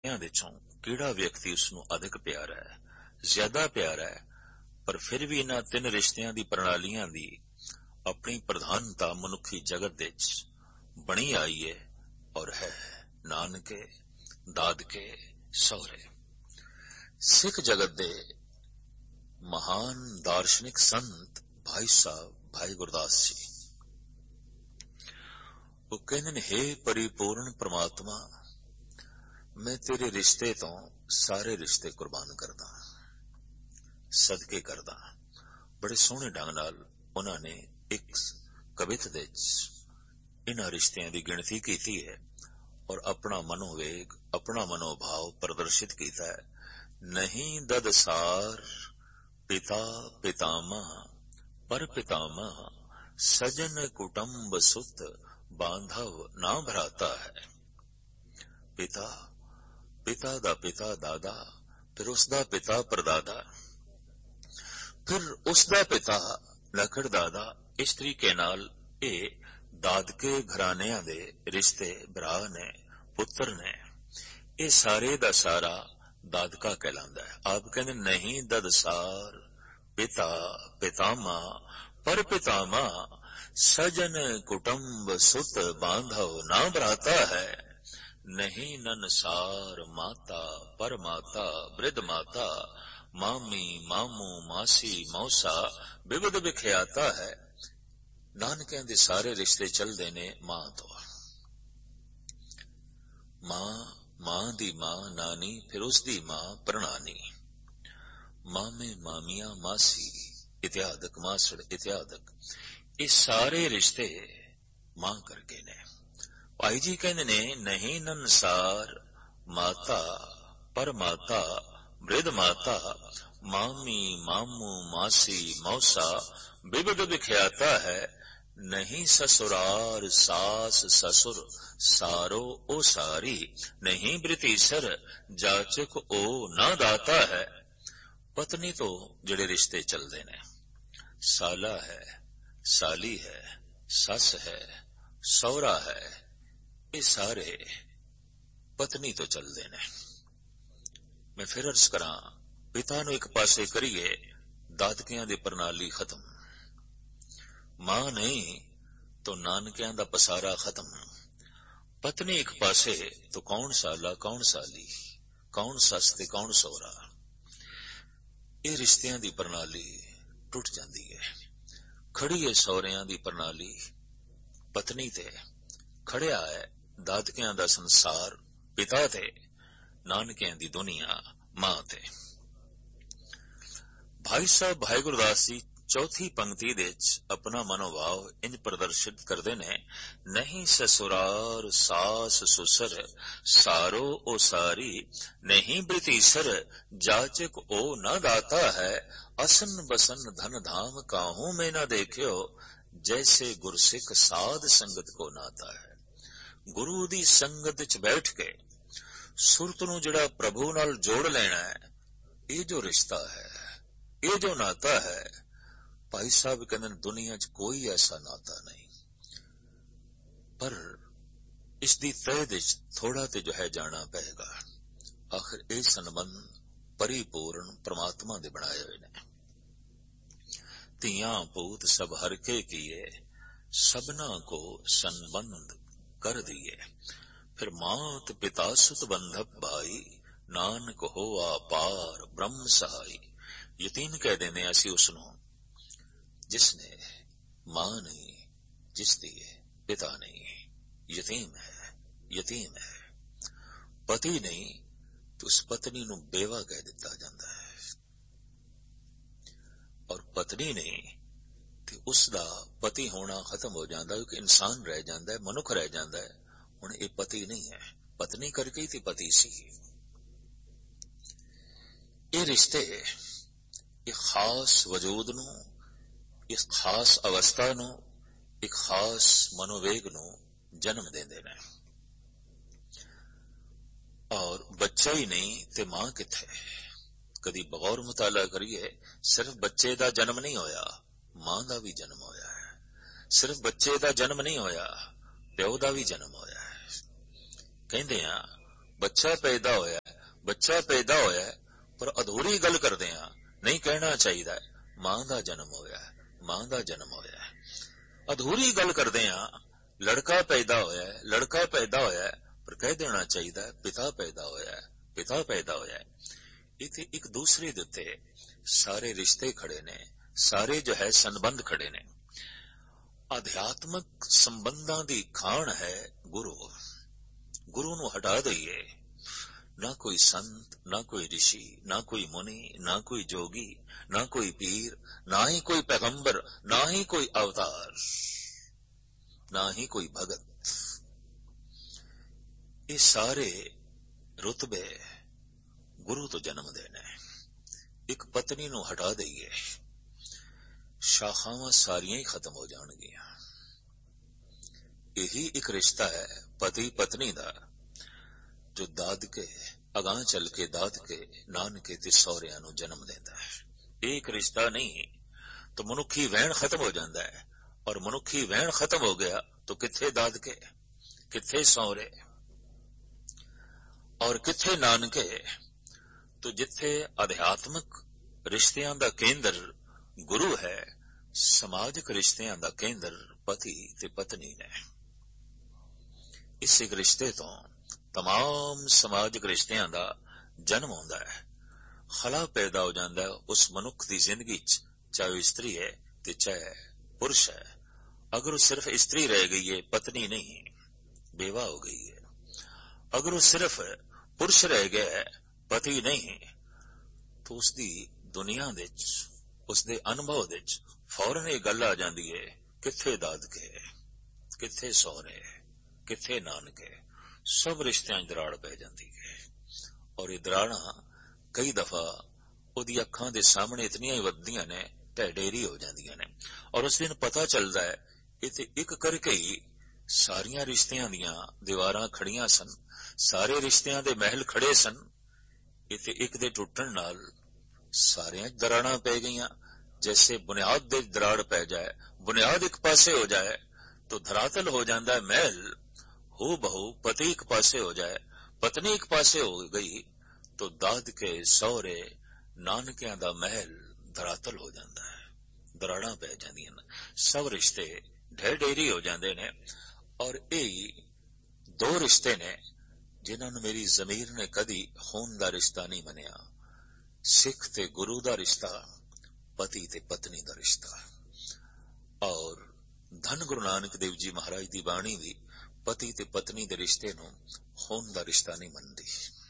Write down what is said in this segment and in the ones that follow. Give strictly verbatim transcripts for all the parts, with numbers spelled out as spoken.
ਵਿੱਚੋਂ ਕਿਹੜਾ ਵਿਅਕਤੀ ਉਸਨੂੰ ਅਧਿਕ ਪਿਆਰਾ ਹੈ, ਜ਼ਿਆਦਾ ਪਿਆਰਾ ਹੈ। ਪਰ ਫਿਰ ਵੀ ਇਹਨਾਂ ਤਿੰਨ ਰਿਸ਼ਤਿਆਂ ਦੀ ਪ੍ਰਣਾਲੀਆਂ ਦੀ ਆਪਣੀ ਪ੍ਰਧਾਨਤਾ ਮਨੁੱਖੀ ਜਗਤ ਦੇ ਵਿੱਚ ਬਣੀ ਆਈ ਹੈ ਔਰ ਹੈ ਨਾਨਕੇ, ਦਾਦਕੇ, ਸਹੁਰੇ। ਸਿੱਖ ਜਗਤ ਦੇ ਮਹਾਨ ਦਾਰਸ਼ਨਿਕ ਸੰਤ ਭਾਈ ਸਾਹਿਬ ਭਾਈ ਗੁਰਦਾਸ ਜੀ, ਉਹ ਕਹਿੰਦੇ ਨੇ, ਹੇ ਪਰਿਪੂਰਨ ਪ੍ਰਮਾਤਮਾ, ਮੈਂ ਤੇਰੇ ਰਿਸ਼ਤੇ ਤੋਂ ਸਾਰੇ ਰਿਸ਼ਤੇ ਕੁਰਬਾਨ ਕਰਦਾ, ਸਦਕੇ ਕਰਦਾ। ਬੜੇ ਸੋਹਣੇ ਢੰਗ ਨਾਲ ਉਹਨਾਂ ਨੇ ਇੱਕ ਕਵਿਤ ਦੇ ਵਿੱਚ ਇਹਨਾਂ ਰਿਸ਼ਤਿਆਂ ਦੀ ਗਿਣਤੀ ਕੀਤੀ ਹੈ ਔਰ ਆਪਣਾ ਮਨੋਵੇਗ, ਆਪਣਾ ਮਨੋਭਾਵ ਪ੍ਰਦਰਸ਼ਿਤ ਕੀਤਾ ਹੈ। ਨਹੀਂ ਦਦਸਾਰ ਪਿਤਾ ਪਿਤਾਮਹ ਪਰ ਪਿਤਾਮਹ, ਸਜਨ ਕੁਟੁੰਬ ਸੁਤ ਬਾਂਧਵ ਨਾ ਭਰਾਤਾ ਹੈ। ਪਿਤਾ, ਪਿਤਾ ਦਾ ਪਿਤਾ ਦਾਦਾ, ਫਿਰ ਉਸਦਾ ਪਿਤਾ ਪਰਦਾਦਾ, ਫਿਰ ਉਸਦਾ ਪਿਤਾ ਲਖੜ ਦਾਦਾ। ਇਸ ਤਰੀਕੇ ਨਾਲ ਇਹ ਦਾਦਕੇ ਘਰਾਣਿਆਂ ਦੇ ਰਿਸ਼ਤੇ ਭਰਾ ਨੇ, ਪੁੱਤਰ ਨੇ, ਇਹ ਸਾਰੇ ਦਾ ਸਾਰਾ ਦਾਦਕਾ ਕਹਿਲਾਂਦਾ ਹੈ। ਆਪ ਕਹਿੰਦੇ ਨਹੀਂ ਦਦਸਾਰ ਪਿਤਾ ਪਿਤਾਮਾ ਪਰ ਪਿਤਾਮਾ, ਸਜਨ ਕੁਟੁੰਬ ਸੁਤ ਬਾਂਧਵ ਨਾ ਭਰਾਤਾ ਹੈ। ਨਹੀਂ ਨਨਸਾਰ ਮਾਤਾ ਪਰ ਮਾਤਾ ਬ੍ਰਿਧ ਮਾਤਾ, ਮਾਮੀ ਮਾਮੂ ਮਾਸੀ ਮੌਸਾ ਬਿਵਦ ਵਿਖਿਆਤਾ ਹੈ। ਨਾਨਕਿਆਂ ਦੇ ਸਾਰੇ ਰਿਸ਼ਤੇ ਚੱਲਦੇ ਨੇ ਮਾਂ ਤੋਂ। ਮਾਂ, ਮਾਂ ਦੀ ਮਾਂ ਨਾਨੀ, ਫਿਰ ਉਸਦੀ ਮਾਂ ਪ੍ਰਣਾਨੀ, ਮਾਮੇ ਮਾਮੀਆਂ ਮਾਸੀ ਇਤਿਆਦਿਕ, ਮਾਸੜ ਇਤਿਆਦਿਕ, ਇਹ ਸਾਰੇ ਰਿਸ਼ਤੇ ਮਾਂ ਕਰਕੇ ਨੇ। ਭਾਈ ਜੀ ਕਹਿੰਦੇ ਨੇ, ਨਹੀਂ ਨਨਸਾਰ ਮਾਤਾ ਪਰ ਮਾਤਾ ਬ੍ਰਿਧ ਮਾਤਾ, ਮਾਮੀ ਮਾਮੂ ਮਾਸੀ ਮੌਸਾ ਬਿਵਦ ਵਿਖਿਆਤਾ ਹੈ। ਨਹੀਂ ਸਸੁਰਾਰ ਸਾਸ ਸਸੁਰ ਸਾਰੋ ਓ ਸਾਰੀ, ਨਹੀਂ ਬ੍ਰਿਤੀਸਰ ਜਾਚਕ ਓ ਨਾ ਦਾਤਾ ਹੈ। ਪਤਨੀ ਤੋਂ ਜਿਹੜੇ ਰਿਸ਼ਤੇ ਚੱਲਦੇ ਨੇ, ਸਾਲਾ ਹੈ, ਸਾਲੀ ਹੈ, ਸੱਸ ਹੈ, ਸਹੁਰਾ ਹੈ, ਇਹ ਸਾਰੇ ਪਤਨੀ ਤੋਂ ਚੱਲਦੇ ਨੇ। ਮੈਂ ਫਿਰ ਅਰਜ਼ ਕਰਾਂ, ਪਿਤਾ ਨੂੰ ਇੱਕ ਪਾਸੇ ਕਰੀਏ, ਦਾਦਕਿਆਂ ਦੀ ਪ੍ਰਣਾਲੀ ਖਤਮ, ਮਾਂ ਨਹੀਂ तो ਨਾਨਕਿਆਂ ਦਾ ਪਸਾਰਾ ਖਤਮ। ਪਤਨੀ ਇੱਕ ਪਾਸੇ तो ਕੌਣ ਸਾਲਾ, ਕੌਣ ਸਾਲੀ, ਕੌਣ ਸੱਸ ਤੇ ਕੌਣ ਸਹੁਰਾ, ਇਹ ਰਿਸ਼ਤਿਆਂ ਦੀ ਪ੍ਰਣਾਲੀ ਟੁੱਟ ਜਾਂਦੀ ਹੈ। ਖੜੀ ਹੈ ਸਹੁਰਿਆਂ ਦੀ ਪ੍ਰਣਾਲੀ ਪਤਨੀ ਤੇ, ਖੜਿਆ ਹੈ ਦਾਦਕਿਆਂ ਦਾ ਸੰਸਾਰ ਪਿਤਾ ਤੇ, ਨਾਨਕਿਆਂ ਦੀ ਦੁਨੀਆ ਮਾਂ ਤੇ। ਭਾਈ ਸਾਹਿਬ ਭਾਈ ਗੁਰਦਾਸ ਜੀ ਚੌਥੀ ਪੰਕਤੀ ਦੇ ਵਿੱਚ ਆਪਣਾ ਮਨੋਭਾਵ ਇੰਜ ਪ੍ਰਦਰਸ਼ਿਤ ਕਰਦੇ ਨੇ, ਨਹੀਂ ਸਸੁਰਾਰ ਸਾਸ ਸੁਸਰ ਸਾਰੋ ਓ ਸਾਰੀ, ਨਹੀਂ ਬ੍ਰਿਤੀਸਰ ਜਾਚਕ ਓ ਨਾ ਦਾਤਾ ਹੈ। ਅਸਨ ਬਸਨ ਧਨ ਧਾਮ ਕਾਹੂ ਮੈਂ ਨਾ ਦੇਖਿਓ, ਜੈਸੇ ਗੁਰਸਿੱਖ ਸਾਧ ਸੰਗਤ ਕੋ ਨਾਤਾ ਹੈ। ਗੁਰੂ ਦੀ ਸੰਗਤ ਵਿੱਚ ਬੈਠ ਕੇ ਸੁਰਤ ਨੂੰ ਜਿਹੜਾ ਪ੍ਰਭੂ ਨਾਲ ਜੋੜ ਲੈਣਾ ਹੈ, ਇਹ ਜੋ ਰਿਸ਼ਤਾ ਹੈ, ਇਹ ਜੋ ਨਾਤਾ ਹੈ, ਭਾਈ ਸਾਹਿਬ ਕਹਿੰਦੇ ਨੇ ਦੁਨੀਆ 'ਚ ਕੋਈ ਐਸਾ ਨਾਤਾ ਨਹੀਂ। ਪਰ ਇਸ ਦੀ ਤਹਿ ਦੇ ਥੋੜਾ ਤੇ ਜੋ ਹੈ ਜਾਣਾ ਪਏਗਾ। ਆਖਿਰ ਇਹ ਸੰਬੰਧ ਪਰਿਪੂਰਨ ਪ੍ਰਮਾਤਮਾ ਦੇ ਬਣਾਏ ਹੋਏ ਨੇ। ਧੀਆਂ ਪੂਤ ਸਭ ਹਰ ਕੇ ਕੀਏ, ਸਭਨਾ ਕੋ ਸੰਬੰਧ ਕਰ ਦੀਏ। ਫਿਰ ਮਾਤ ਪਿਤਾ ਸੁਤ ਬੰਧਪ ਭਾਈ, ਨਾਨਕ ਹੋਆ ਪਾਰ ਬ੍ਰਹਮ ਸਹਾਈ। ਯਤੀਮ ਕਹਿ ਦਿੰਦੇ ਅਸੀਂ ਉਸਨੂੰ ਜਿਸਨੇ ਮਾਂ ਨਹੀਂ, ਜਿਸਦੀ ਪਿਤਾ ਨਹੀਂ, ਯਤੀਮ ਹੈ, ਯਤੀਮ ਹੈ। ਪਤੀ ਨਹੀਂ तो उस पत्नी ਨੂੰ ਬੇਵਾ ਕਹਿ ਦਿੱਤਾ ਜਾਂਦਾ ਹੈ, ਔਰ ਪਤਨੀ ਨਹੀਂ ਤੇ ਉਸ ਦਾ ਪਤੀ ਹੋਣਾ ਖਤਮ ਹੋ ਜਾਂਦਾ, ਇੱਕ ਇਨਸਾਨ ਰਹਿ ਜਾਂਦਾ ਹੈ, ਮਨੁੱਖ ਰਹਿ ਜਾਂਦਾ ਹੈ। ਹੁਣ ਇਹ ਪਤੀ ਨਹੀਂ ਹੈ, ਪਤਨੀ ਕਰਕੇ ਹੀ ਤੇ ਪਤੀ ਸੀ। ਇਹ ਰਿਸ਼ਤੇ ਇੱਕ ਖਾਸ ਵਜੂਦ ਨੂੰ, ਇਸ ਖਾਸ ਅਵਸਥਾ ਨੂੰ, ਇੱਕ ਖਾਸ ਮਨੋਵੇਗ ਨੂੰ ਜਨਮ ਦਿੰਦੇ ਨੇ। ਔਰ ਬੱਚਾ ਹੀ ਨਹੀਂ ਤੇ ਮਾਂ ਕਿੱਥੇ? ਕਦੀ ਬਗੌਰ ਮੁਤਾਲਾ ਕਰੀਏ, ਸਿਰਫ ਬੱਚੇ ਦਾ ਜਨਮ ਨਹੀਂ ਹੋਇਆ, ਮਾਂ ਦਾ ਵੀ ਜਨਮ ਹੋਇਆ ਹੈ। ਸਿਰਫ ਬੱਚੇ ਦਾ ਜਨਮ ਨਹੀਂ ਹੋਇਆ, ਪਿਓ ਦਾ ਵੀ ਜਨਮ ਹੋਇਆ ਹੈ। ਕਹਿੰਦੇ ਆ ਬੱਚਾ ਪੈਦਾ ਹੋਇਆ ਬੱਚਾ ਪੈਦਾ ਹੋਇਆ ਪਰ ਅਧੂਰੀ ਗੱਲ ਕਰਦੇ ਆ, ਨਹੀਂ ਕਹਿਣਾ ਚਾਹੀਦਾ ਮਾਂ ਦਾ ਜਨਮ ਹੋਇਆ ਮਾਂ ਦਾ ਜਨਮ ਹੋਇਆ। ਅਧੂਰੀ ਗੱਲ ਕਰਦੇ ਆ, ਲੜਕਾ ਪੈਦਾ ਹੋਇਆ ਲੜਕਾ ਪੈਦਾ ਹੋਇਆ ਪਰ ਕਹਿ ਦੇਣਾ ਚਾਹੀਦਾ ਪਿਤਾ ਪੈਦਾ ਹੋਇਆ ਪਿਤਾ ਪੈਦਾ ਹੋਇਆ। ਇਥੇ ਇੱਕ ਦੂਸਰੇ ਦੇ ਉੱਤੇ ਸਾਰੇ ਰਿਸ਼ਤੇ ਖੜੇ ਨੇ, ਸਾਰੇ ਜੋ ਹੈ ਸੰਬੰਧ ਖੜੇ ਨੇ। ਅਧਿਆਤਮਕ ਸੰਬੰਧਾਂ ਦੀ ਖਾਣ ਹੈ ਗੁਰੂ। ਗੁਰੂ ਨੂੰ ਹਟਾ ਦਈਏ, ਨਾ ਕੋਈ ਸੰਤ, ਨਾ ਕੋਈ ਰਿਸ਼ੀ, ਨਾ ਕੋਈ ਮੁਨੀ, ਨਾ ਕੋਈ ਜੋਗੀ, ਨਾ ਕੋਈ ਪੀਰ, ਨਾ ਹੀ ਕੋਈ ਪੈਗੰਬਰ, ਨਾ ਹੀ ਕੋਈ ਅਵਤਾਰ, ਨਾ ਹੀ ਕੋਈ ਭਗਤ। ਇਹ ਸਾਰੇ ਰੁਤਬੇ ਗੁਰੂ ਤੋਂ ਜਨਮਦੇ ਨੇ। ਇੱਕ ਪਤਨੀ ਨੂੰ ਹਟਾ ਦਈਏ, ਸ਼ਾਖਾਵਾਂ ਸਾਰੀਆਂ ਹੀ ਖਤਮ ਹੋ ਜਾਣਗੀਆਂ। ਇਹੀ ਇੱਕ ਰਿਸ਼ਤਾ ਹੈ ਪਤੀ ਪਤਨੀ ਦਾ, ਜੋ ਦਾਦਕੇ ਅਗਾਂਹ ਚੱਲ ਕੇ ਦਾਦਕੇ ਨਾਨਕੇ ਤੇ ਸਹੁਰਿਆਂ ਨੂੰ ਜਨਮ ਦਿੰਦਾ ਹੈ। ਇਹ ਇੱਕ ਰਿਸ਼ਤਾ ਨਹੀਂ ਤਾਂ ਮਨੁੱਖੀ ਵਹਿਣ ਖਤਮ ਹੋ ਜਾਂਦਾ ਹੈ, ਔਰ ਮਨੁੱਖੀ ਵਹਿਣ ਖਤਮ ਹੋ ਗਿਆ ਤਾਂ ਕਿੱਥੇ ਦਾਦਕੇ, ਕਿੱਥੇ ਸਹੁਰੇ, ਔਰ ਕਿੱਥੇ ਨਾਨਕੇ। ਤੋ ਜਿੱਥੇ ਅਧਿਆਤਮਕ ਰਿਸ਼ਤਿਆਂ ਦਾ ਕੇਂਦਰ ਗੁਰੂ ਹੈ, ਸਮਾਜਿਕ ਰਿਸ਼ਤਿਆਂ ਦਾ ਕੇਂਦਰ ਪਤੀ ਤੇ ਪਤਨੀ ਨੇ। ਇਸ ਇੱਕ ਰਿਸ਼ਤੇ ਤੋਂ तमाम ਸਮਾਜਿਕ ਰਿਸ਼ਤਿਆਂ ਦਾ ਜਨਮ ਹੁੰਦਾ ਹੈ। ਖਲਾ ਪੈਦਾ ਹੋ ਜਾਂਦਾ ਹੈ ਉਸ ਮਨੁੱਖ ਦੀ ਜ਼ਿੰਦਗੀ ਚ, ਚਾਹੇ ਉਹ ਇਸਤਰੀ ਹੈ ਤੇ ਚਾਹੇ ਪੁਰਸ਼ ਹੈ। ਅਗਰ ਉਹ ਸਿਰਫ ਇਸਤਰੀ ਰਹਿ ਗਈ ਹੈ, ਪਤਨੀ ਨਹੀਂ, ਬੇਵਾ ਹੋ ਗਈ ਹੈ। ਅਗਰ ਉਹ ਸਿਰਫ ਪੁਰਸ਼ ਰਹਿ ਗਿਆ ਹੈ, ਪਤੀ ਨਹੀਂ, ਤਾਂ ਉਸਦੀ ਦੁਨੀਆ ਦੇ ਵਿੱਚ, ਉਸਦੇ ਅਨੁਭਵ ਦੇ ਵਿੱਚ ਫੌਰਨ ਇਹ ਗੱਲ ਆ ਜਾਂਦੀ ਹੈ, ਕਿੱਥੇ ਦਾਦਕੇ, ਕਿੱਥੇ ਸਹੁਰੇ, ਕਿੱਥੇ ਨਾਨਕੇ। ਸਭ ਰਿਸ਼ਤਿਆਂ ਚ ਦਰਾੜ ਪੈ ਜਾਂਦੀ ਹੈ, ਔਰ ਇਹ ਦਰਾੜਾਂ ਕਈ ਦਫਾ ਉਹਦੀ ਅੱਖਾਂ ਦੇ ਸਾਹਮਣੇ ਇਤਨੀਆਂ ਹੀ ਵੱਧਦੀਆਂ ਨੇ, ਢਹਿ ਹੋ ਜਾਂਦੀਆਂ ਨੇ। ਔਰ ਉਸ ਦਿਨ ਪਤਾ ਚੱਲਦਾ ਹੈ ਇਥੇ ਇੱਕ ਕਰਕੇ ਹੀ ਸਾਰੀਆਂ ਰਿਸ਼ਤਿਆਂ ਦੀਆਂ ਦੀਵਾਰਾਂ ਖੜੀਆਂ ਸਨ, ਸਾਰੇ ਰਿਸ਼ਤਿਆਂ ਦੇ ਮਹਿਲ ਖੜੇ ਸਨ। ਇਥੇ ਇੱਕ ਦੇ ਟੁੱਟਣ ਨਾਲ ਸਾਰਿਆਂ ਚ ਦਰਾੜਾਂ ਪੈ ਗਈਆਂ। ਜੈਸੇ ਬੁਨਿਆਦ ਦੇ ਦਰਾੜ ਪੈ ਜਾਏ, ਬੁਨਿਆਦ ਇੱਕ ਪਾਸੇ ਹੋ ਜਾਏ तो धरातल हो जाता है महल। हो बहु पति एक पासे हो जाए, पत्नी एक पासे हो गई तो दाद के सौरे नानकियां दा महल धरातल हो जाता है, दराड़ा पै जांदियां ने, सब रिश्ते ढेर ढेरी हो जाते ने। और यही दो रिश्ते ने जिन्हां नूं मेरी जमीर ने कदी खून दा रिश्ता नहीं मनिया। सिख ते गुरु दा रिश्ता, पति ते पत्नी दा रिश्ता। और धन गुरु नानक देव जी महाराज दी बाणी भी पति ते पत्नी दे रिश्ते नूं खून दा रिश्ता नहीं मनदी।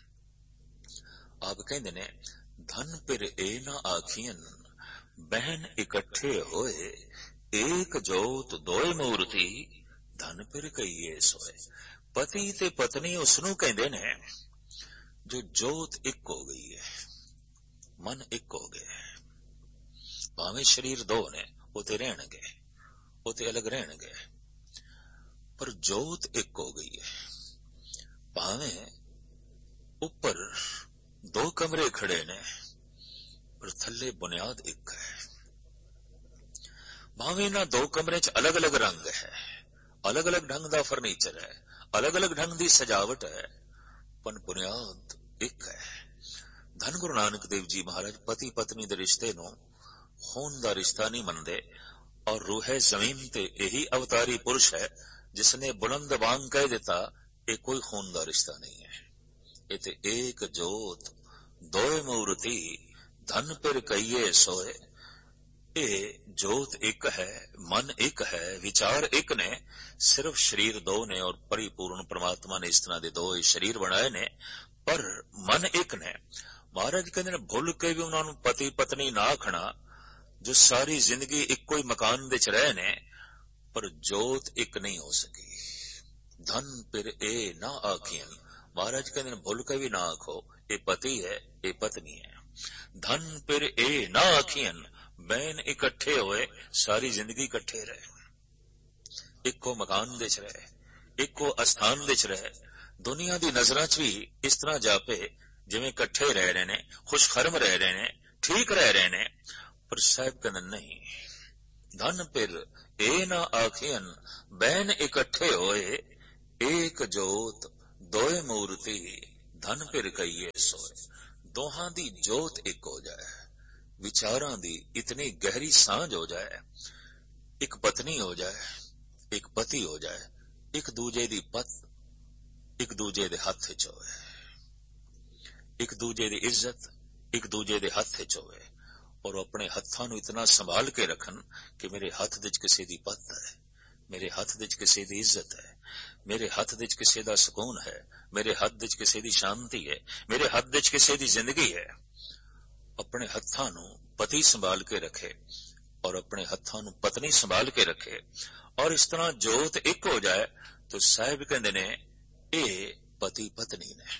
आप कहंदे ने धन पिर ए ना आखियन बहन इकट्ठे होए, एक जोत दोए मूर्ति धन पिर कईए सोए। पति ते पत्नी उसनू कहंदे ने जो जोत एक हो गई है, मन एक हो गया है। भावें शरीर दो ने उते रहणगे, उते अलग रहणगे, पर जोत एक हो गई है। भावें ऊपर दो कमरे खड़े ने पर थल्ले बुनियाद एक है। भावें ना दो कमरे च अलग अलग रंग है, अलग अलग ढंग दा फर्नीचर है, अलग अलग ढंग दी सजावट है, पर बुनियाद एक है। धन गुरु नानक देव जी महाराज पति पत्नी दे रिश्ते नूं खून दा रिश्ता नहीं मनदे। और रूह जमीन ते यही अवतारी पुरुष है जिसने बुलंद वांग कह देता ये कोई खून दा रिश्ता नहीं है। इते एक जोत दोए मूर्ति धन पिर कईए सोए। ये जोत एक है, मन एक है, विचार एक ने, सिर्फ शरीर दो ने और परिपूर्ण परमात्मा ने इस तरह दे दो ही शरीर बनाए ने, पर मन एक ने। महाराज कहते ने भुल के भी उन्होंने पति पत्नी ना आखना जो सारी जिंदगी एक कोई मकान दे च रहे ने, पर जोत एक नहीं हो सकी। धन पिर ए ना आखियन, महाराज कहते भूल के भी ना आखो ये पति है ये पत्नी है। धन पिर ए ना आखियन, बैन इकट्ठे होए सारी जिंदगी इकट्ठे रहे, इको मकान दे च रहे, इको अस्थान दे च रहे। दुनिया दी नजरां च भी इस तरह जापे जिवें इकट्ठे रह रहे ने, खुशखरम रह रहे ने, ठीक रह रहे ने। पर साहब कहते नहीं, धन पिर ए ना आखियन बैन इकट्ठे होए, एक जोत दोए मूर्ति धन फिर कईए सोए। दोहां दी जोत एक हो जाए, विचारां दी इतनी गहरी सांझ हो जाए, एक पत्नी हो जाए, एक पति हो जाए, एक दूजे दी पत एक दूजे दे हथ विच होवे, एक दूजे दी इज्जत एक दूजे दे हथ विच होवे, और अपने हत्थां नूं इतना संभाल के रखन कि मेरे हथ विच किसी दी पत है, मेरे हथ विच किसी दी इज्जत है, मेरे हथ विच किसी दा सुकून है, मेरे हथ विच किसी दी शांति है, मेरे हथ विच किसी दी जिंदगी है। अपने हत्थां नूं पति संभाल के रखे और अपने हत्थां नूं पत्नी संभाल के रखे, और इस तरह जोत एक हो जाए तो साहिब कहंदे ने ए पति पत्नी ने।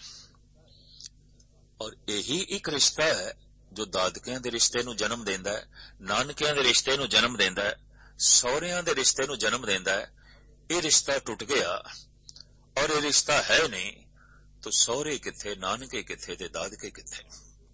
और यही एक रिश्ता है जो दादकियां दे रिश्ते नूं जन्म देंदा है, नानकियां दे रिश्ते नूं जन्म देंदा है, सौहरियां दे रिश्ते नूं जन्म देंदा है। ये रिश्ता टुट गया और ये रिश्ता है नहीं तो सौहरे किथे, नानके किथे ते दादके किथे।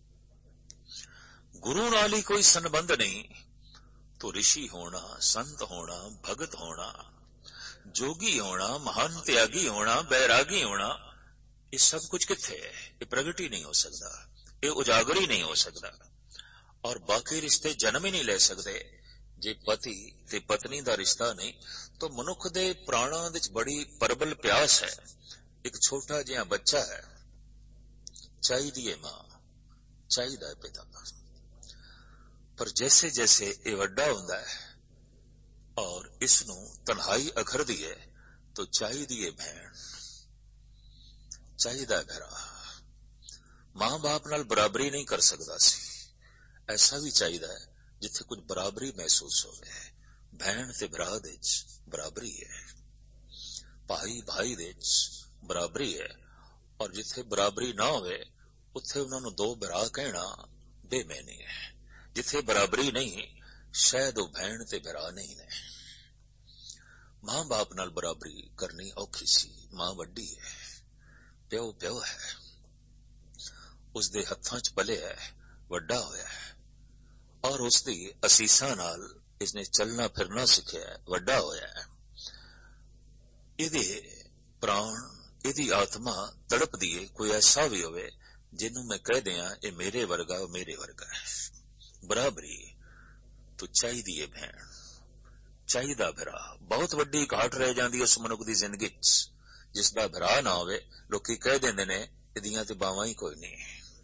गुरु नाल ही कोई संबंध नहीं तो ऋषि होना, संत होना, भगत होना, जोगी होना, महान त्यागी होना, बैरागी होना, ये सब कुछ किथे है? ये प्रगट ही नहीं हो सकता, ये उजागर ही नहीं हो सकता। और बाकी रिश्ते जन्म ही नहीं ले सकते जे पति ते पत्नी दा रिश्ता नहीं तो मनुख दे प्राणां विच बड़ी प्रबल प्यास है। एक छोटा जिहा बच्चा है, चाहिदी है मां, चाहिदा है पिता, पर जैसे जैसे ये वड्डा हुंदा है और इसनूं तन्हाई अखरदी है तो चाहिदी है भैण, चाहिदा है भरा। मां बाप नाल बराबरी नहीं कर सकदा सी, ऐसा भी चाहिदा है जिथे कुछ बराबरी महसूस होवे। भैण ते भरा दे च बराबरी है, भाई भाई दे च बराबरी है, और जिथे बराबरी ना होवे उत्थे उन्हां नूं दो भरा कहना बेमैनी है। जिथे बराबरी नहीं शायद वो भैण ते भरा नहीं ने। मां बाप नाल बराबरी करनी औखी सी, मां वड्डी है, प्यो प्यो है, उसदे हत्थां च पले है, वड्डा होया है, और उसदी असीसां नाल इसने चलना फिरना सिखिया है, वड्डा होया है। इहदे प्राण, इहदी आत्मा तड़पदी है, कोई ऐसा भी होवे जिन्नू मैं कह दियां ये मेरे वर्गा, मेरे वर्गा है। बराबरी तो चाहिदी है भैण, चाहिदा भरा। बहुत वड्डी घाट रह जांदी उस मनुख दी जिंदगी च जिसदा भरा ना होवे। लोकी कह देंदे ने इहदियां ते बावां ही कोई नहीं,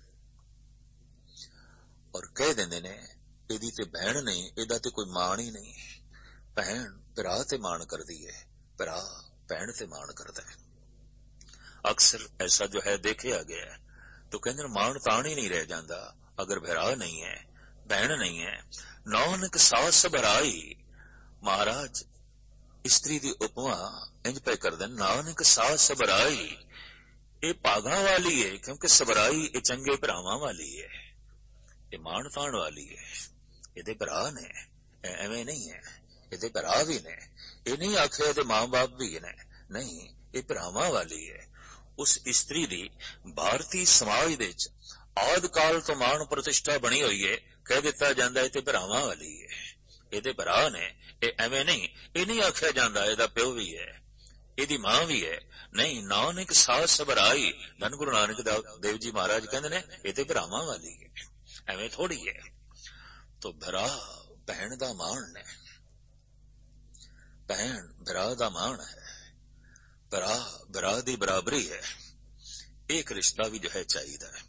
और कह देंदे ने इहदी ते भैण नहीं, इहदा ते कोई मान ही नहीं। भैण भरा ते मान करदी है, भरा भैण ते मान करदा है। अक्सर ऐसा जो है देखा गया है, तो कहंदे मान तान ही नहीं रह जांदा अगर भरा नहीं है, भैण नहीं है। नानक सास भराई, महाराज स्त्री दी उपमा इंज पे कर देन, नानक सास भराई, ये भागा वाली है क्योंकि सबराई ये चंगे भरावां वाली है, ये मान तान वाली है। इहदे भरा ने, एवें नहीं है, इहदे भरा भी ने, ये नहीं आखे इहदे मां बाप भी ने, नहीं, ये भरावां वाली है। उस स्त्री दी भारतीय समाज दे च आद काल तो मान प्रतिष्ठा बनी हुई है, कह दिता जांदा है ते भरावां वाली है, इहदे भरा ने, ये एवें नहीं, ये नहीं आख्या जांदा इहदा प्यो भी है, इहदी मां भी है, नहीं। नानक सास भराई, धन गुरु नानक देव जी महाराज कहंदे ने ये ते भरावां वाली है, एवें थोड़ी है। तो भरा भैण दा मान ने, भैण भरा दा मान है, भरा भरा दी बराबरी है। एक रिश्ता भी जो है चाहिदा है।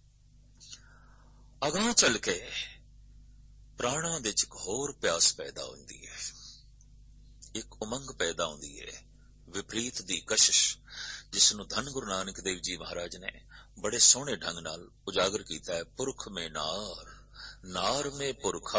अगां चल के प्राणा दे च होर प्यास पैदा होंदी है, एक उमंग पैदा होंदी है, विपरीत दी कशिश, जिसनों धन गुरु नानक देव जी महाराज ने बड़े सोहने ढंग नाल उजागर कीता है। पुरख में नार, नार में पुरखा,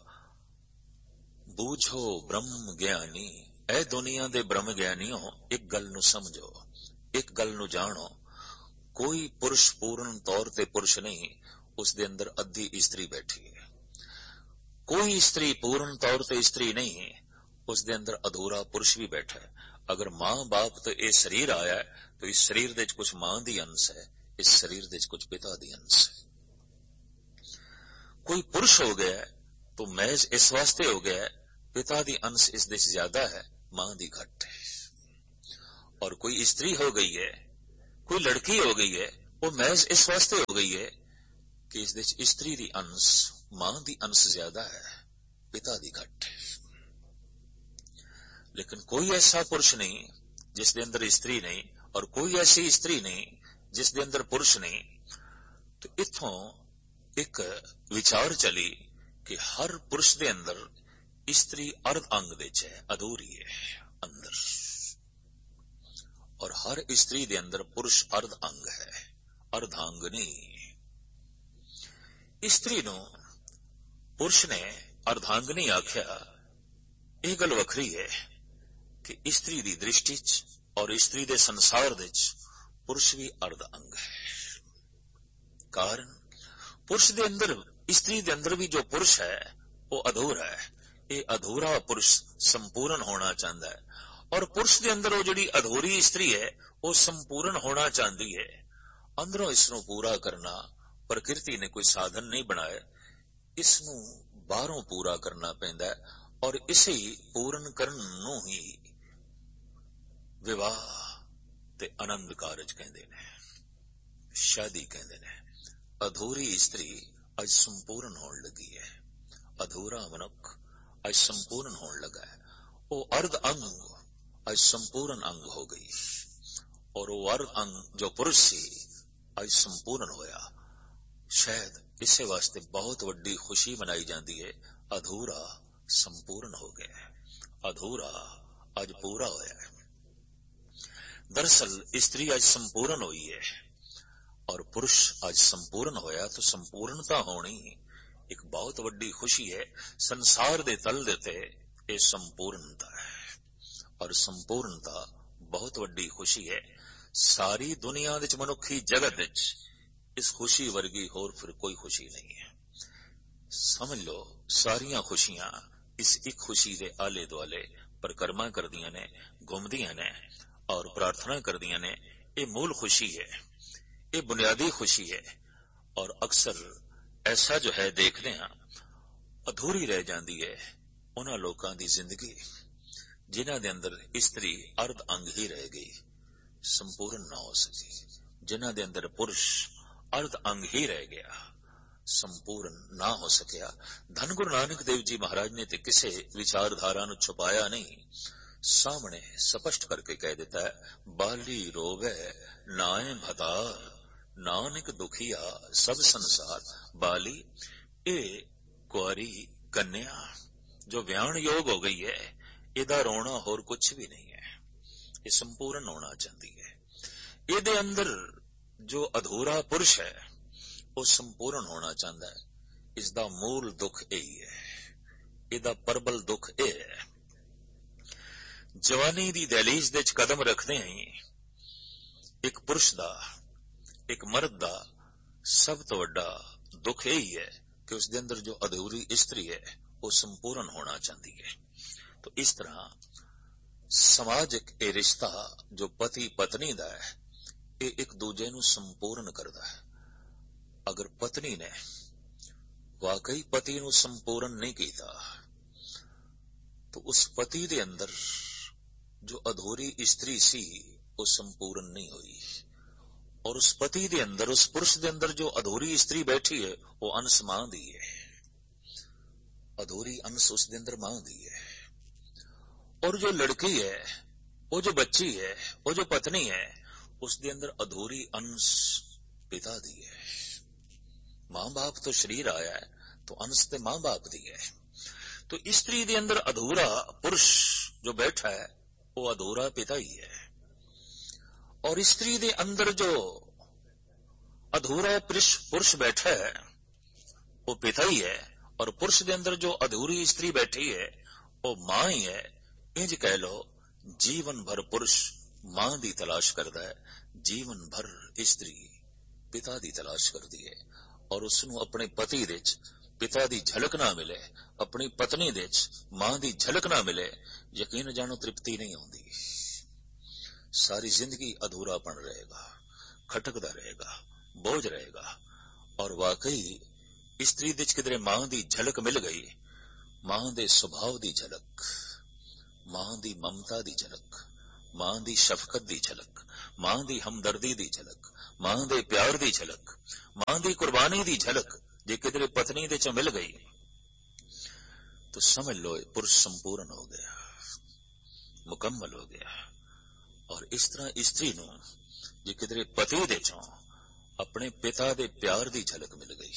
बूझो ब्रह्म ज्ञानी। ऐ दुनिया दे ब्रह्म ज्ञानियों, एक गल नूं समझो, एक गल नूं जानो, कोई पुरुष पूर्ण तौर ते पुरुष नहीं, उसदे अंदर अद्धी स्त्री बैठी है। कोई स्त्री पूर्ण तौर ते स्त्री नहीं, उसदे अंदर अधूरा पुरुष भी बैठा है। अगर मां बाप तो ये शरीर आया है तो इस शरीर दे कुछ मां दी अंश है, इस शरीर दे कुछ पिता दी अंश है। कोई पुरुष हो गया तो महज इस वास्ते हो गया पिता दी अंश इस देश ज्यादा है, मां दी घट है। और कोई स्त्री हो गई है, कोई लड़की हो गई है ਉਹ ਮਹਿਜ਼ ਇਸ ਵਾਸਤੇ ਹੋ ਗਈ ਹੈ ਕਿ ਇਸ ਦੇ ਵਿੱਚ ਇਸਤਰੀ ਦੀ ਅੰਸ਼ ਮਾਂ ਦੀ ਅੰਸ਼ ਜ਼ਿਆਦਾ ਹੈ, ਪਿਤਾ ਦੀ ਘੱਟ ਹੈ। ਲੇਕਿਨ ਕੋਈ ਐਸਾ ਪੁਰਸ਼ ਨਹੀਂ ਜਿਸ ਦੇ ਅੰਦਰ ਇਸਤਰੀ ਨਹੀਂ, ਔਰ ਕੋਈ ਐਸੀ ਇਸਤਰੀ ਨਹੀਂ ਜਿਸ ਦੇ ਅੰਦਰ ਪੁਰਸ਼ ਨਹੀਂ। ਤੇ ਇਥੋਂ ਇੱਕ ਵਿਚਾਰ ਚਲੀ ਕਿ ਹਰ ਪੁਰਸ਼ ਦੇ ਅੰਦਰ ਇਸਤਰੀ ਅਰਧ ਅੰਗ ਵਿੱਚ ਹੈ, ਅਧੂਰੀ ਹੈ ਅੰਦਰ, ਔਰ ਹਰ ਇਸਤਰੀ ਦੇ ਅੰਦਰ ਪੁਰਸ਼ ਅਰਧ ਅੰਗ ਹੈ, ਅਰਧਾਂਗ ਨਹੀਂ। ਇਸਤਰੀ ਨੂੰ ਪੁਰਸ਼ ਨੇ ਅਰਧਾਂਗਨੀ ਆਖਿਆ, ਇਹ ਗੱਲ ਵੱਖਰੀ ਹੈ ਕਿ ਇਸਤਰੀ ਦੀ ਦ੍ਰਿਸ਼ਟੀ ਚ ਔਰ ਇਸਤਰੀ ਦੇ ਸੰਸਾਰ ਵਿੱਚ ਪੁਰਸ਼ ਵੀ ਅਰਧ ਅੰਗ ਹੈ। ਕਾਰਨ ਪੁਰਸ਼ ਦੇ ਅੰਦਰ, ਇਸਤਰੀ ਦੇ ਅੰਦਰ ਵੀ ਜੋ ਪੁਰਸ਼ ਹੈ ਉਹ ਅਧੂਰਾ ਹੈ। ਇਹ ਅਧੂਰਾ ਪੁਰਸ਼ ਸੰਪੂਰਨ ਹੋਣਾ ਚਾਹੁੰਦਾ ਹੈ, ਔਰ ਪੁਰਸ਼ ਦੇ ਅੰਦਰ ਉਹ ਜਿਹੜੀ ਅਧੂਰੀ ਇਸਤਰੀ ਹੈ ਉਹ ਸੰਪੂਰਨ ਹੋਣਾ ਚਾਹੁੰਦੀ ਹੈ। ਅੰਦਰੋਂ ਇਸ ਨੂੰ ਪੂਰਾ ਕਰਨਾ ਪ੍ਰਕਿਰਤੀ ਨੇ ਕੋਈ ਸਾਧਨ ਨਹੀਂ ਬਣਾਇਆ, ਇਸ ਨੂੰ ਬਾਹਰੋਂ ਪੂਰਾ ਕਰਨਾ ਪੈਂਦਾ ਹੈ, ਔਰ ਇਸੇ ਪੂਰਨ ਕਰਨ ਨੂੰ ਹੀ ਵਿਵਾਹ ਤੇ ਆਨੰਦ ਕਾਰਜ ਕਹਿੰਦੇ ਨੇ, ਸ਼ਾਦੀ ਕਹਿੰਦੇ ਨੇ। ਅਧੂਰੀ ਇਸਤਰੀ ਅੱਜ ਸੰਪੂਰਨ ਹੋਣ ਲੱਗੀ ਹੈ, ਅਧੂਰਾ ਮਨੁੱਖ ਅੱਜ ਸੰਪੂਰਨ ਹੋਣ ਲੱਗਾ ਹੈ। ਉਹ ਅਰਧ ਅੰਗ ਅੱਜ ਸੰਪੂਰਨ ਅੰਗ ਹੋ ਗਈ, ਔਰ ਉਹ ਅਰਧ ਅੰਗ ਜੋ ਪੁਰਸ਼ ਸੀ ਅੱਜ ਸੰਪੂਰਨ ਹੋਇਆ। ਸ਼ਾਇਦ ਇਸੇ ਵਾਸਤੇ ਬਹੁਤ ਵੱਡੀ ਖੁਸ਼ੀ ਮਨਾਈ ਜਾਂਦੀ ਹੈ, ਅਧੂਰਾ ਸੰਪੂਰਨ ਹੋ ਗਿਆ, ਅਧੂਰਾ ਅੱਜ ਪੂਰਾ ਹੋਇਆ ਹੈ। दरअसल स्त्री आज संपूर्ण हुई है और पुरुष आज संपूर्ण होया, तो संपूर्णता होनी एक बहुत वड्डी खुशी है। संसार दे तल देते ये संपूर्णता है और संपूर्णता बहुत वड्डी खुशी है। सारी दुनिया विच मनुखी जगत विच इस खुशी वर्गी होर फिर कोई खुशी नहीं है। समझ लो सारियां खुशियां इस एक खुशी दे आले दुआले परिक्रमा करदियां ने, घूमदियां ने और प्रार्थना करदियां ने। ये मूल खुशी है, ये बुनियादी खुशी है। और अक्सर ऐसा जो है देखते हैं अधूरी रह जाती है उन्हां लोकां दी जिंदगी जिन्हां दे अंदर स्त्री अर्ध अंग ही रह गई, संपूर्ण ना हो सकी। जिन्हां दे अंदर पुरुष अर्ध अंग ही रह गया, संपूर्ण ना हो सकिया। धन गुरु नानक देव जी महाराज ने ते किसे विचारधारा नूं छुपाया नहीं, सामने स्पष्ट करके कह देता है, बाली रोवे नाए भतार नानक दुखिया सब संसार। बाली ए कुआरी कन्या जो व्याण योग हो गई है, इहदा रोना होर कुछ भी नहीं है, ये संपूर्ण होना चाहती है। इहदे अंदर जो अधूरा पुरुष है वो संपूर्ण होना चाहता है। इसदा मूल दुख यही है, इहदा प्रबल दुख यह है। जवानी दी दहलीज दे कदम रखते ही एक पुरुष दा, एक मर्द दा सब तो वड्डा दुख यही है कि उसके अंदर जो अधूरी स्त्री है वो संपूर्ण होना चाहती है। तो इस तरह समाजिक ये रिश्ता जो पति पत्नी दा है ये एक दूजे नू संपूर्ण करदा है। अगर पत्नी ने वाकई पति नू संपूर्ण नहीं कीता तो उस पति दे अंदर जो अधूरी स्त्री सी वो संपूर्ण नहीं हुई, और उस पति दे अंदर, उस पुरुष दे अंदर जो अधूरी स्त्री बैठी है वो अंश मां दी है, अधूरी अंश उस दे अंदर मां दी है। और जो लड़की है, वो जो बच्ची है, वो जो पत्नी है, उस दे अंदर अधूरी अंश पिता दी है। मां बाप तो शरीर आया है तो अंश ते मां बाप दी है। तो स्त्री दे अंदर अधूरा पुरुष जो बैठा है वो अधूरा पिता ही है, और स्त्री दे अंदर जो अधूरा पुरुष पुरुष बैठा है वो पिता ही है, और पुरुष दे अंदर जो अधूरी स्त्री बैठी है वो मां ही है। इंज कह लो जीवन भर पुरुष मां दी तलाश करता है, जीवन भर स्त्री पिता दी तलाश करती है। और उसनू अपने पति दे पिता दी झलक ना मिले, अपनी पत्नी दे मां दी झलक ना मिले, यकीन जानो तृप्ति नहीं होती। सारी जिंदगी अधूरापन रहेगा, खटकदा रहेगा, बोझ रहेगा। और वाकई स्त्री दे किधरे मां दी झलक मिल गई, मां दे स्वभाव दी झलक, मां दी ममता दी झलक, मां दी शफकत दी झलक, मां दी हमदर्दी दी झलक, मां दे प्यार दी झलक, मां दी कुर्बानी दी झलक जे किधरे पत्नी दे चों मिल गई तो समझ लो पुरुष संपूर्ण हो गया, मुकम्मल हो गया। और इस तरह स्त्री नूं जे किधरे पति दे चों अपने पिता दे प्यार दी झलक मिल गई,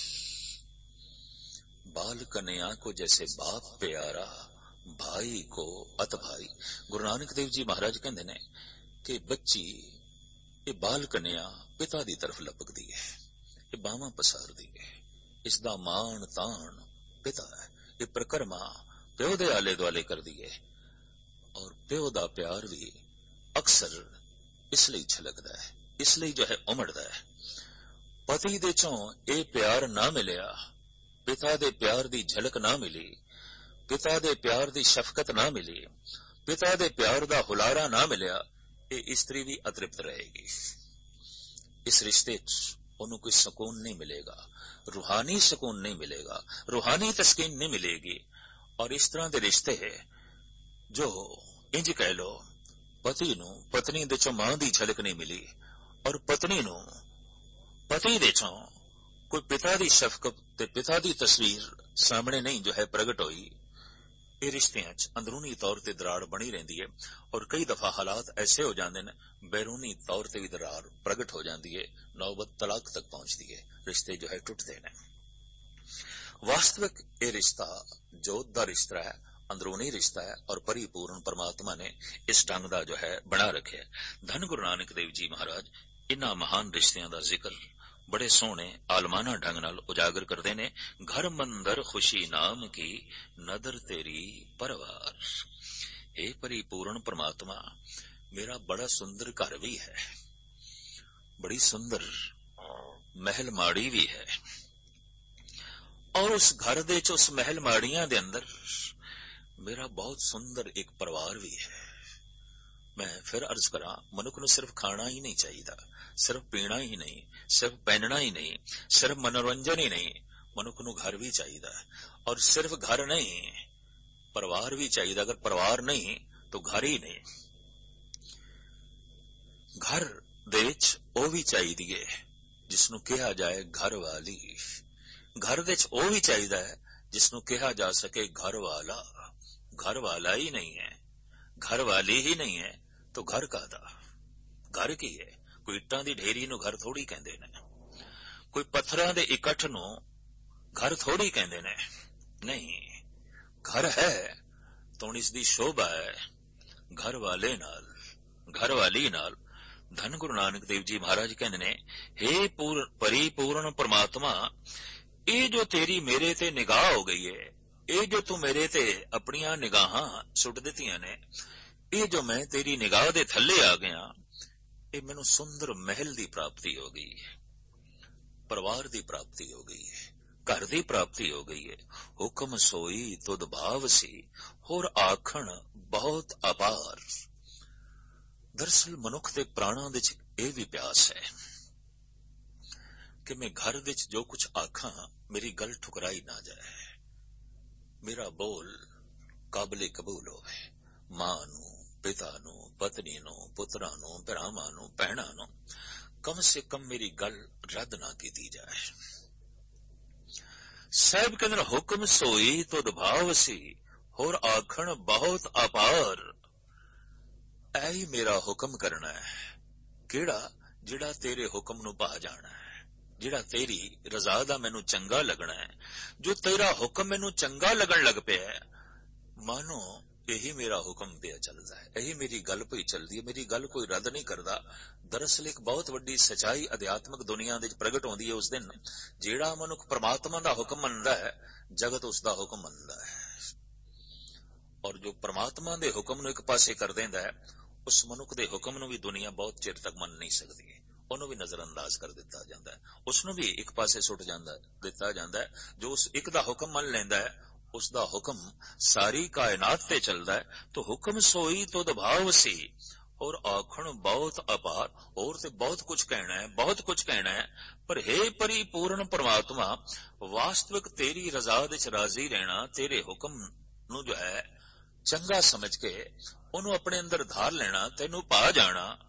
बाल कन्या को जैसे बाप प्यारा, भाई को अत भाई। गुरु नानक देव जी महाराज कहते ने कि बच्ची ये बाल कन्या पिता दी तरफ लपकदी है, ये बावां पसारदी है, इसदा मान तान पिता है, ये प्रकरमा प्यो दे आले दुआले करदी है। और प्यो दा प्यार भी अक्सर इसलिए छलकदा है, इसलिए जो है उमड़दा है। पति दे चों ये प्यार ना मिलिया, पिता दे प्यार दी झलक ना मिली, पिता दे प्यार दी शफकत ना मिली, पिता दे प्यार दा हुलारा ना मिलिया, ये स्त्री भी अतृप्त रहेगी। इस रिश्ते च ओनू कोई सुकून नहीं मिलेगा, रूहानी सुकून नहीं मिलेगा, रूहानी तस्कीन नहीं मिलेगी। और इस तरह दे रिश्ते है जो इंज कह लो पति नू पत्नी दे चों मां दी झलक नहीं मिली और पत्नी नू पति दे चों कोई पिता दी शफकत ते पिता दी तस्वीर सामने नहीं जो है प्रगट होई, ये रिश्तियां च अंदरूनी तौर ते दरार बनी रहंदी है। और कई दफा हालात ऐसे हो जाते हैं बैरूनी तौर ते भी दरार प्रगट हो जाती है, नौबत तलाक तक पहुंचती है, रिश्ते जो है टुटते हैं। वास्तविक ये रिश्ता जोत दा रिश्ता है, अंदरूनी रिश्ता है और परिपूर्ण परमात्मा ने इस ढंग दा जो है बना रखे। धन गुरु नानक देव जी महाराज इन्हां महान रिश्तियां दा जिक्र बड़े सोहने आलमाना ढंग नाल उजागर करते ने। घर मंदर खुशी नाम की नदर तेरी परवार। हे परिपूर्ण परमात्मा, मेरा बड़ा सुंदर घर भी है, बड़ी सुंदर महल माड़ी भी है, और उस घर दे च उस महल माड़ियां दे अंदर मेरा बहुत सुंदर एक परिवार भी है। मैं फिर अर्ज करा, मनुख नूं सिर्फ खाना ही नहीं चाहिए, सिर्फ पीना ही नहीं, सिर्फ पहनना ही नहीं, सिर्फ मनोरंजन ही नहीं, मनुख नूं घर भी चाहिए। और सिर्फ घर नहीं, परिवार भी चाहिए। अगर परिवार नहीं तो घर ही नहीं। घर दे विच ओ भी चाहिए जिसनूं कहा जाए घर वाली, घर दे विच ओ भी चाहिए जिसनूं कहा जा सके घर वाला। घर वाला ही नहीं है, घर वाली ही नहीं है तो घर कादा? घर की है? कोई इट्टां दी ढेरी नूं घर थोड़ी कहंदे ने, कोई पत्थरां दे इकट्ठ नूं घर थोड़ी कहंदे ने। नहीं, घर है तो इसदी शोभा है घर वाले नाल, घर वाली नाल। धन गुरु नानक देव जी महाराज कहंदे ने, हे पूर्ण परिपूर्ण परमात्मा, ये जो तेरी मेरे ते निगाह हो गई है, ये जो तू मेरे ते अपनियां निगाहां सुट दित्तियां ने, ये जो मैं तेरी निगाह दे थल्ले आ गया, ये मैनू सुंदर महल दी प्राप्ति हो गई है, परिवार दी प्राप्ति हो गई है, घर दी प्राप्ति हो गई है। हुक्म सोई तुद भाव सी, होर आखण बहुत अपार। दरअसल मनुख दे प्राणां दे च ये भी प्यास है कि मैं घर दे च जो कुछ आखां मेरी गल ठुकराई ना जाए, मेरा बोल काबिले कबूल होवे। मां नू, पिता नू, पत्नी नू, पुत्रा नू, भरावां नू, भैणां नू कम से कम मेरी गल रद्द ना की जाए। साहिब कहंदे हुक्म सोई तुद भाव सी, होर आखण बहुत अपार। ऐ ही मेरा हुक्म करना है, केड़ा? जिहड़ा तेरे हुक्म नू भा जाना है, जिहड़ा तेरी रजा दा मैनू चंगा लगना है। जो तेरा हुक्म मैनू चंगा लगन लग पिया है, मानो यही मेरा हुक्म पे चलता है, यही मेरी गल पे चलती है, मेरी गल कोई रद्द नहीं करता। दरअसल एक बहुत वड्डी सच्चाई अध्यात्मक दुनिया दे प्रगट होंदी है उस दिन, जेड़ा मनुख परमात्मा दा हुक्म मनदा है, जगत उसदा हुक्म मनदा है। और जो परमात्मा दे हुक्म नू एक पासे कर देंदा है, उस मनुख दे हुक्म नू भी दुनिया बहुत चिर तक मन नहीं सकती, ਉਹਨੂੰ भी नजरअंदाज कर दिता जाता है, उसनू भी एक पासे सुट जाता दिता जाता है। जो उस एक दा हुक्म मन लेंदा है, उसदा हुक्म सारी कायनात ते चलदा है। तो हुक्म सोई तो दभाव सी, और आखण बहुत अपार। और ते बहुत कुछ कहना है, बहुत कुछ कहना है, पर हे परिपूर्ण परमात्मा, वास्तविक तेरी रजा दे च राजी रहना, तेरे हुक्म नू जो है चंगा समझ के उन्होंने अपने अंदर धार लेना, तेनू पा जाना,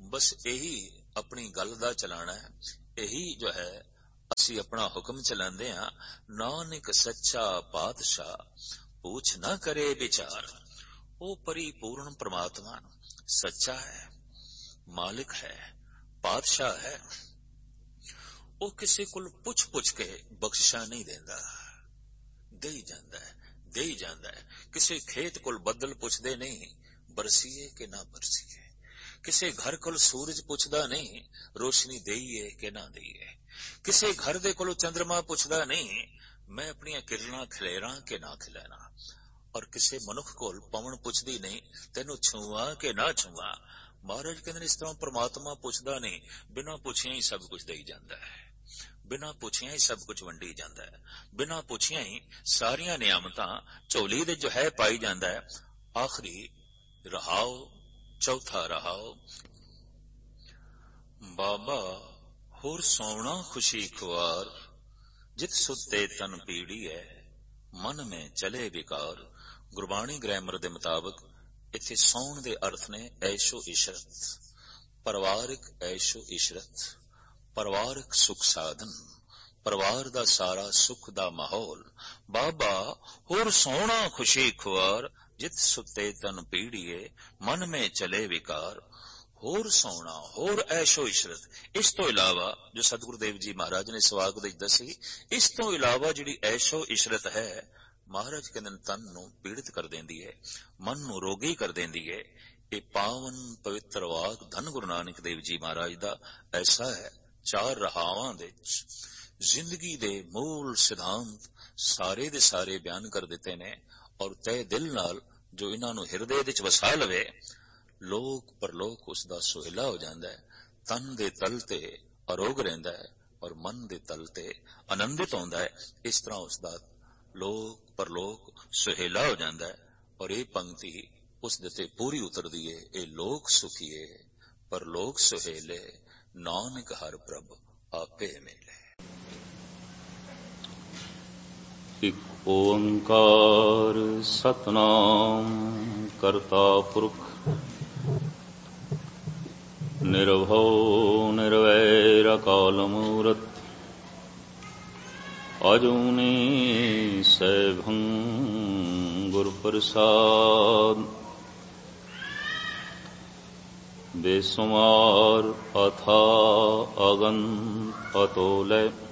बस यही अपनी गल दा चलाना है, यही जो है असी अपना हुक्म चलाते हैं। नानक सच्चा पातशाह पूछ न करे विचार। वो परिपूर्ण परमात्मा सच्चा है, मालिक है, पातशाह है। वो किसी को पुछ पुछ के बख्शिशा नहीं देंदा, दे ही जांदा है, दे ही जांदा है। किसी खेत को बदल पुछदे नहीं, बरसीए कि ना बरसीए। किसी घर को सूरज पुछदा नहीं, रोशनी देईए कि ना देईए। किसी घर दे कोल चंद्रमा पुछदा नहीं, मैं अपनी किरणा खिलेरा कि ना खिलेना। और किसी मनुख कोल पवन पुछदी नहीं, तेनू छुआ कि ना छुआ। महाराज कहते इस तरह परमात्मा पुछदा नहीं, बिना पुछिया ही सब कुछ दई जांदा है, बिना पुछिया ही सब कुछ वंडी जांदा है, बिना पुछिया ही सारिया नियामतां झोली दे जो है पाई जांदा है। आखिरी रहाओ, चौथा रहाओ। बाबा होर सौना खुशी खुआर, जित सुते तन पीड़ी है, मन में चले विकार। गुरबाणी ग्रामर दे मुताबिक इत्थे सौण दे अर्थ ने ऐशो इशरत, परिवारिक ऐशो इशरत, परिवारिक सुख साधन, परिवार दा सारा सुख दा माहौल। बाबा होर सौना खुशी खुआर, जित सुते तन पीड़िए, मन में चले विकार। होर सौना, होर ऐशो इशरत। इस तो इलावा जो सतगुरु देव जी महाराज ने सवाग विच दसी, इस तो इलावा जिहड़ी ऐशो इशरत है, महाराज कहंदे तन नूं पीड़ित कर देंदी है, मन नूं रोगी कर देंदी है। ये पावन पवित्र वाक धन गुरु नानक देव जी महाराज दा ऐसा है। चार रहावां दे जिंदगी दे मूल सिद्धांत सारे दे सारे बयान कर दिते ने। और तय दिल नाल जो इन्हां नूं हिरदे विच वसा लवे, लोक परलोक उसदा सुहेला हो जांदा है। तन दे तल ते अरोग रहिंदा है और मन दे तल ते आनंदित होंदा है। इस तरह उसदा लोक परलोक सुहेला हो जांदा है। और ये पंक्ति उस दे ते पूरी उतरदी है। ये लोक सुखीए परलोक सुहेले, नानक हर प्रभ आपे मिले। इक ओंकार सतनाम करता पुरख, निर्भव निर्वैर अकाल मूरत, अजूनी सैभं गुर प्रसाद। बेसुमार अथा अगन अतोलय,